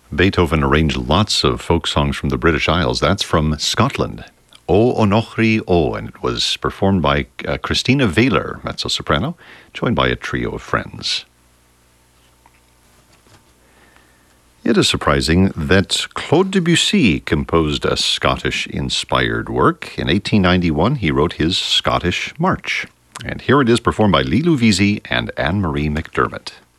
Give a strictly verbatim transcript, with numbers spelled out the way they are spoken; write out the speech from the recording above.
Beethoven arranged lots of folk songs from the British Isles. That's from Scotland. O Onochri O, and it was performed by uh, Christina Weyler, mezzo-soprano, joined by a trio of friends. It is surprising that Claude Debussy composed a Scottish-inspired work. In eighteen ninety-one, he wrote his Scottish March. And here it is performed by Lilou Vesey and Anne-Marie McDermott.